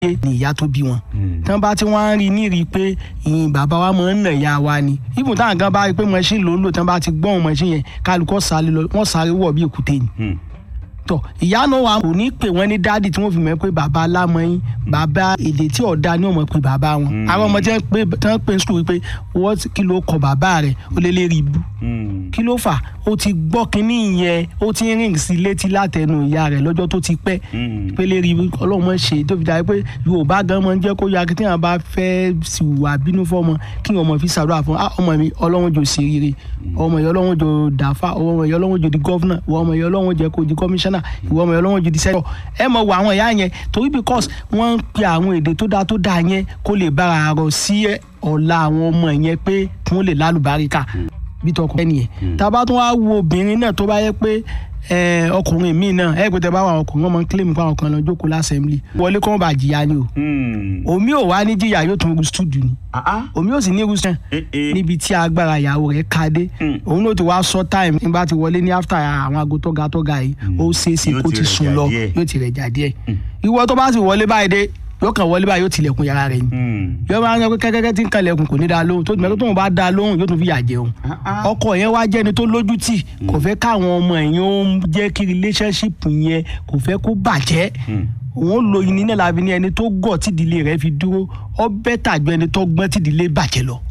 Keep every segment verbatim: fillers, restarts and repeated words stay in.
ni ìyá tó bí wọn tán bá tí wọ́n rí ní rí pé ìyìn bàbá wa máa ń nà ìyá wa ni ibùn táwọn gan bá rí pé machine ló ń lò tán bá ti gbọ́n machine yẹn kálukọ́ sáré lọ wọ́n sáré wọ̀ bí èkúté ni tọ ìyá náà wà kò ní pè wọ́n ní dáàdì tí wọ́n fi mọ̀ pé bàbá alámọ̀yìn bàbá èdè tí ọ̀dà ni wọ́n mọ̀ pé bàbá wọn àwọn ọmọ tí wọ́n pè ń sùn pé wọ́n kí ló kọ bàbá rẹ̀ ó lé lérí ibú kí ló fà ó ti gbọ́ kínní yẹn ó ti ń rìn sí létí látẹnu ìyá rẹ̀ lọ́jọ́ tó ti pẹ́ pé lérí ibú ọlọ́run mọ̀ ṣe tó fi dà pé Yorùbá gan mọ̀ ń jẹ́ kó ya kí tíyàn bá fẹ́ sì wà bínú fọ́mọ kí ọmọ fi ṣàdúrà fún ọmọ mi ọlọ́run jò sí rere ọmọ yẹn ọlọ́run jò dàfà ọmọ yẹn ọlọ́run jò di gọ́fúnà ọmọ yẹn ọlọ́run jẹ́ kó di kọmíṣánná ìwọ ọmọ yẹn ọlọ́run jò di sẹ́yọ̀ ẹ mọ̀ wọ àwọn ìyá yẹn torí because wọ́n ń pe àwọn èdè tó dáa tó dáa yẹn kó lè bára rọ sí ọ̀la àwọn ọmọ yẹn pé kí wọ́n lè lálùbáríkà bí tọkọ ẹni yẹn tá a bá tún wá wo obìnrin náà tó bá yẹ pé ọkùnrin míì náà ẹ gbẹdẹ bá wà ọkùnrin wọn máa ń kílèmù fún àwọn kan lọ jókòó lásẹmílì wọlé kọ́ bá jìyà ni o omi ò wá ní jìyà yóò tún stúdù ni omi ò sì ní irúsàn níbi tí agbára ìyàwó rẹ̀ ká dé òun ló ti wá sọ táìmù nígbà tí wọlé ní after àwọn aago tọ́ga tọ́ga yìí ó ṣeéṣe kó ti sùn lọ yóò ti rẹ̀ jà díẹ̀ ìwọ tó bá sì wọlé báyìí dé yóò kàn wọlé báyìí yóò tilẹ̀kùn yàrá rẹ̀ ni yóò máa ń yọ kẹ́kẹ́kẹ́ tí ń kalẹ̀kùn kò ní dáa lóhùn tó tìmọ̀ tó tóun bá dáa lóhùn yóò tún fi yà jẹun ọkọ yẹn wá jẹ́ni tó lójú tì kò fẹ́ káwọn ọmọ ẹ̀yìn ó ń jẹ́ kí relationship yẹn kò fẹ́ kó bàjẹ́ òun lo yìí nílẹ̀ láfi ní ẹni tó gọ̀ tìdílé rẹ̀ fi dúró ọ bẹ́tà ju ẹni tó gbọ́n tìdílé bàjẹ́ lọ.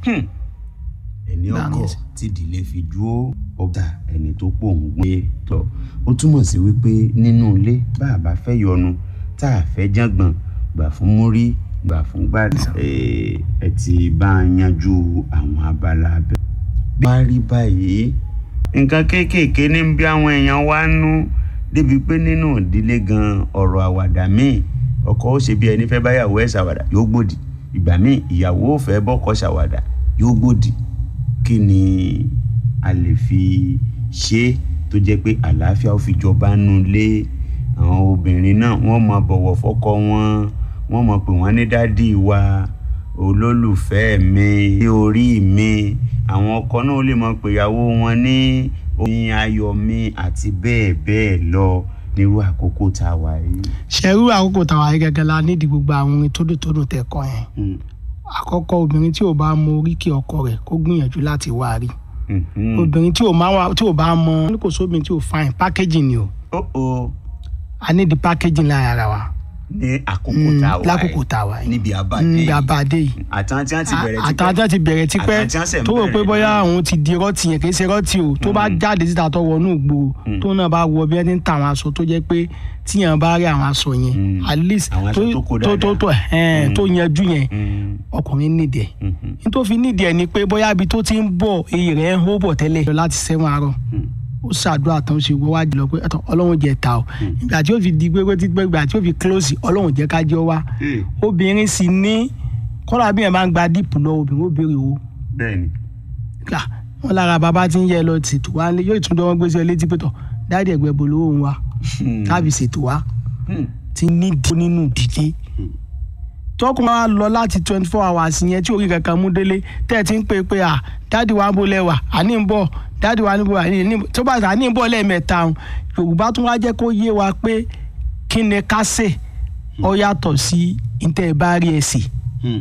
ẹni ọkọ tìdílé fi dúró ọba ẹni tó pò ń gbé tọ ó túmọ̀ sí wípé nínú ilé bá a bá fẹ́ yọnu tá a fẹ́ jàngbọ̀n gbà fún múrí gbà fún gbàdí ẹ ti bá a yanjú àwọn abala abẹ. bí wàá rí báyìí nǹkan kéékèèké ní bí àwọn èèyàn wá nú débi pé nínú ìdílé gan ọ̀rọ̀ àwàdà míì ọkọ ó ṣe bí ẹni fẹ́ báyàwó ẹ̀ ṣàwàdà yóò gbòdì ìgbà míì ìyàwó ò fẹ́ bọ́kọ ṣàwàdà yóò gbòdì kí ni a lè fi ṣe tó jẹ́ pé àlàáfíà ó fi jọba nú lé àwọn obìnrin náà wọ́n máa bọ̀wọ̀ fọ́kọ wọn wọ́n mọ̀ pé wọ́n ní dádì wa olólùfẹ́ mi orí mi àwọn ọkọ náà ó lè mọ̀ pé ìyàwó wọn ní oyin ayọ̀ mi àti bẹ́ẹ̀ bẹ́ẹ̀ lọ nírú àkókò tá a wà yìí. ṣerú àkókò tá a wà yìí gẹ́gẹ́ la nídìí gbogbo àwọn orin tódòtódò tẹ̀kọ́ yẹn àkọ́kọ́ obìnrin tí ò bá mọ oríkì ọkọ rẹ̀ kó gbìyànjú láti wá rí obìnrin tí ò bá mọ ní kò sóbìnrin tí ò fine packaging ni o a ní di packaging lára wa ní àkókò tá a wà yìí lákòókò tá a wà yìí níbi abàdé níbi abàdé yìí àtàntí àti bẹ̀rẹ̀ tipẹ́ àtàntí àti bẹ̀rẹ̀ tipẹ́ tó rò pé bóyá òun ti di rọ́ọ̀tì yẹn kì í ṣe rọ́ọ̀tì o tó bá jáde síta tó wọnú ìgboro tó náà bá wọ bí ẹni ń ta àwọn aṣọ tó jẹ́ pé tíyàn bá rí àwọn aṣọ yẹn at least tó tó tó tó yanjú yẹn ọkùnrin nídìí ẹ̀ nítorí nídìí ẹ̀ ni pé bóyá ibi tó ti ń bọ̀ èyí rẹ̀ ń hó bọ̀ tẹ́lẹ̀ láti sẹ́wọ̀n àárọ̀ ó ṣàdúrà tán ṣe wọ́n wá jùlọ pé ọlọ́run jẹ́ ta o ìgbà tí ó fi di gbégbé tí gbégbé tí ó fi close ọlọ́run jẹ́ ká jẹ́ wá obìnrin sì ní kọ́lá bí ẹ̀ máa ń gba díìpù lọ obìnrin ó béèrè o. bẹ́ẹ̀ni. wọn lára bàbá tí ń yẹ lọ tètò wá yóò tún dánwó gbèsè létí pé tọ dáàdì ẹgbẹ́ bolo òun wa káàbì ṣètò wá ti ní dìbò nínú ìdíje tọkùn máa lọ láti twenty four hours yẹn tí orí kankan mú délé tẹ́ ẹ ti ń pè pé à dáàdì wa ń bó lẹ́wà àní ń bọ̀ dáàdì wa níbo àní tó bá àní ń bọ̀ lẹ́ẹ̀mẹ́ta ọ̀hún Yorùbá tún wá jẹ́ kó yé wa pé kí ni ká ṣe ó yàtọ̀ sí ìtẹ́ bá rí ẹ̀ sí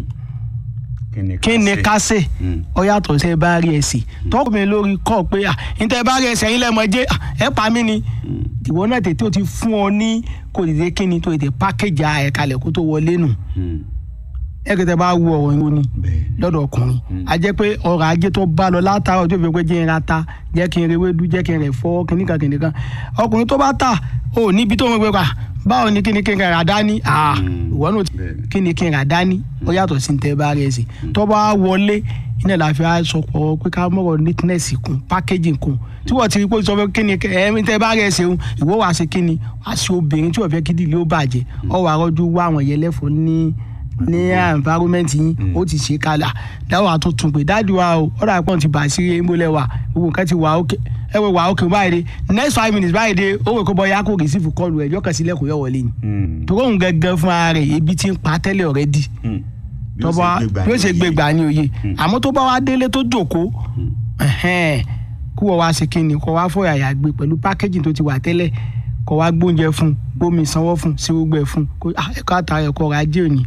kí ni ká ṣe ó yàtọ̀ sí ẹ bá rí ẹ̀ sí tọkùn mi lórí kọ́ pé à ìtẹ́ bá rí ẹ̀ sẹ́yìn lẹ́mọ̀jẹ́ ẹ pa mí ni ìwọ náà tètè ó ti fún ọ ní kò tètè kí ni tó tètè pákéjì ẹ̀kalẹ̀ kó tó wọlé nù ẹ̀kẹ́tẹ̀ bá wú ọ̀rọ̀ yìí ni lọ́dọ̀ ọkùnrin a jẹ́ pé ọrọ̀ ajé tó bá lọ látara ọjọ́ ìfẹ́ pé jẹ́ ìrìn ata jẹ́ kí n rewédú jẹ́ kí n rẹ̀ fọ́ kìnnìkan kìnnìkan ọkùnrin tó bá tà ó níbi tó ń gbé pa báwo ni kí ni kí n rà dání ìwọ náà kí ni kí n rà dání ó yàtọ̀ sí tẹ́ bá rí ẹ̀ sí tó bá wọlé iná láfi sọpọ̀ pé ká mọ̀rọ̀ neatness kún packaging kún tí wọ́n ti rí pé sọ pé kí ni ẹ̀mí tẹ́ bá rí ẹ̀ ṣeun ìwọ wàá ṣe kí ni wàá ṣe obìnrin tí wọ́n fẹ́ kí dìlé ó bàjẹ́ ọ wàá rọ́jú wá àwọn yẹlẹ́fọ́ ní ní environment yín ó ti ṣe kalẹ̀ dáwọ́ àtúntún pé dáàdi wa o ọ̀rọ̀ àpọ̀n ti bà sí ìmọ̀lẹ̀ wa gbogbo nǹkan ti wà ókè ẹ wọ wà ókè báyìí dé next five minutes báyìí dé ó wẹ̀ kó bọ́ yá kó receive call rẹ̀ yọkàn sílẹ̀ kó yọ wọlé ni torí òun gẹ́gẹ́ fún ara rẹ̀ ebi ti ń pa tẹ́lẹ̀ already tọ́ba yóò ṣe gbégbá ní òye àmọ́ tó bá wá délé tó jókòó kó wọ́n wá ṣe kí ni kó wá fọyàyà gbé pẹ̀lú packaging tó ti wà tẹ́lẹ̀ kó wá gbóúnjẹ fún gbómi sanwó fún sí gbogbo ẹ̀ fún ẹ̀kọ́ àtàrà ẹ̀kọ́ ọ̀rọ̀ ajé òní